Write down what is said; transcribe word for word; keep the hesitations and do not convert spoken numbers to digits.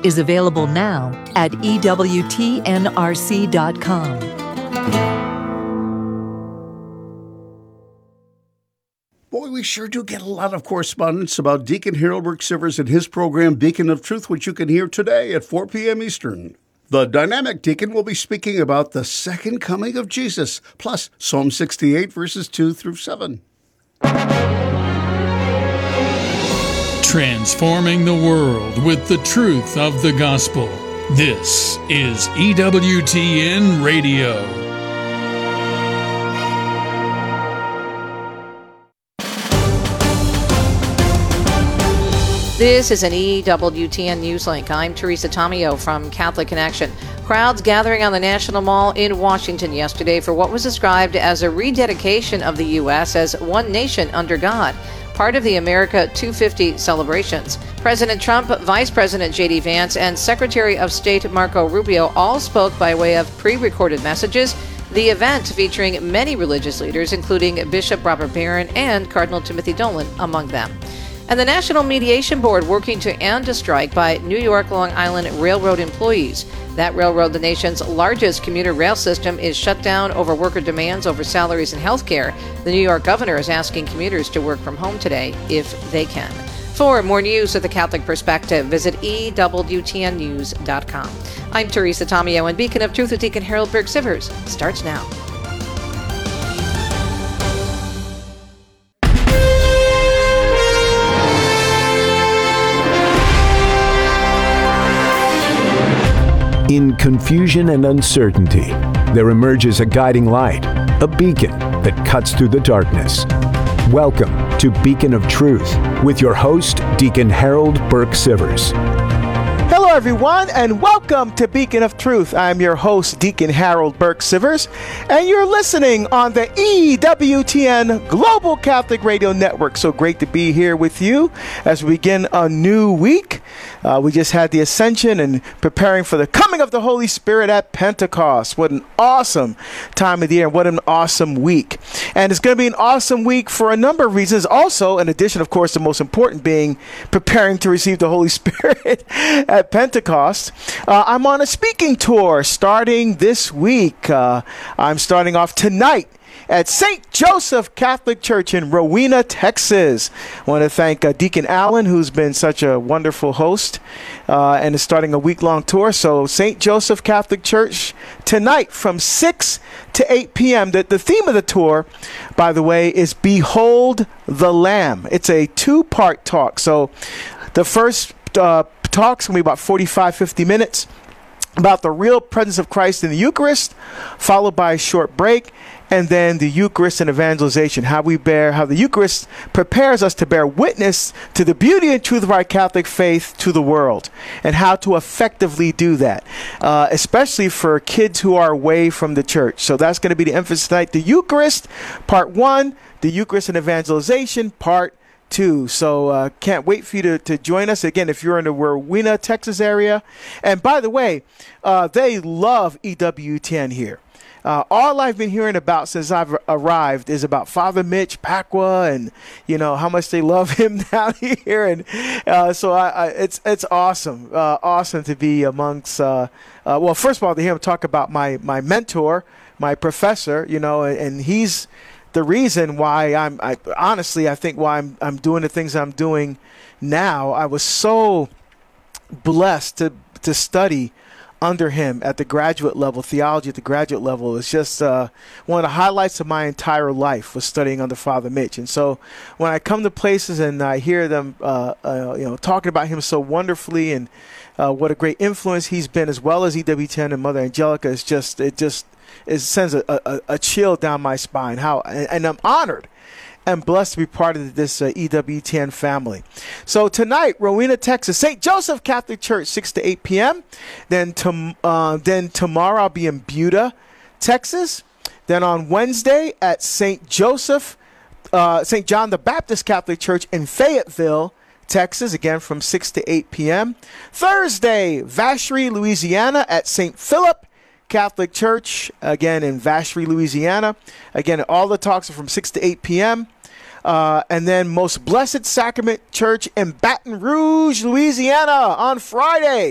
is available now at E W T N R C dot com. Boy, we sure do get a lot of correspondence about Deacon Harold Burke-Sivers and his program, Beacon of Truth, which you can hear today at four p.m. Eastern. The dynamic deacon will be speaking about the second coming of Jesus, plus Psalm sixty-eight, verses two through seven. Transforming the world with the truth of the gospel. This is E W T N Radio. This is an E W T N News Link. I'm Teresa Tomeo from Catholic Connection. Crowds gathering on the National Mall in Washington yesterday for what was described as a rededication of the U S as one nation under God, part of the America two fifty celebrations. President Trump, Vice President J D Vance, and Secretary of State Marco Rubio all spoke by way of pre-recorded messages. The event featuring many religious leaders, including Bishop Robert Barron and Cardinal Timothy Dolan among them. And the National Mediation Board working to end a strike by New York Long Island Railroad employees. That railroad, the nation's largest commuter rail system, is shut down over worker demands over salaries and health care. The New York governor is asking commuters to work from home today if they can. For more news of the Catholic perspective, visit E W T N news dot com. I'm Teresa Tomeo, and Beacon of Truth with Deacon Harold Burke-Sivers starts now. In confusion and uncertainty, there emerges a guiding light, a beacon that cuts through the darkness. Welcome to Beacon of Truth with your host, Deacon Harold Burke-Sivers. Hello, everyone, and welcome to Beacon of Truth. I'm your host, Deacon Harold Burke-Sivers, and you're listening on the E W T N Global Catholic Radio Network. So great to be here with you as we begin a new week. Uh, we just had the Ascension and preparing for the coming of the Holy Spirit at Pentecost. What an awesome time of the year. What an awesome week. And it's going to be an awesome week for a number of reasons. Also, in addition, of course, the most important being preparing to receive the Holy Spirit at Pentecost. Uh, I'm on a speaking tour starting this week. Uh, I'm starting off tonight at Saint Joseph Catholic Church in Rowena, Texas. I want to thank uh, Deacon Allen, who's been such a wonderful host uh, and is starting a week-long tour. So Saint Joseph Catholic Church tonight from six to eight p.m. The, the theme of the tour, by the way, is Behold the Lamb. It's a two-part talk. So the first uh, talk's going to be about forty-five, fifty minutes about the real presence of Christ in the Eucharist, followed by a short break. And then the Eucharist and evangelization, how we bear, how the Eucharist prepares us to bear witness to the beauty and truth of our Catholic faith to the world, and how to effectively do that, uh, especially for kids who are away from the church. So that's going to be the emphasis tonight. The Eucharist, part one, the Eucharist and evangelization, part two. So uh, can't wait for you to, to join us. Again, if you're in the Rowena, Texas area. And by the way, uh, they love E W T N here. Uh, all I've been hearing about since I've arrived is about Father Mitch Pacwa and, you know, how much they love him down here. And uh, so I, I, it's it's awesome, uh, awesome to be amongst, uh, uh, well, first of all, to hear him talk about my, my mentor, my professor, you know, and, and he's the reason why I'm, I, honestly, I think why I'm, I'm doing the things I'm doing now. I was so blessed to to study under him at the graduate level. Theology at the graduate level is just uh, one of the highlights of my entire life, was studying under Father Mitch. And so when I come to places and I hear them, uh, uh, you know, talking about him so wonderfully and uh, what a great influence he's been, as well as E W T N and Mother Angelica, it's just it just it sends a, a, a chill down my spine. How and, and I'm honored and blessed to be part of this uh, E W T N family. So tonight, Rowena, Texas, Saint Joseph Catholic Church, six to eight p.m. Then, to, uh, then tomorrow I'll be in Buda, Texas. Then on Wednesday at Saint Joseph, uh, Saint John the Baptist Catholic Church in Fayetteville, Texas, again from six to eight p.m. Thursday, Vacherie, Louisiana at Saint Philip Catholic Church, again in Vacherie, Louisiana. Again, all the talks are from six to eight p.m. Uh, and then Most Blessed Sacrament Church in Baton Rouge, Louisiana on Friday.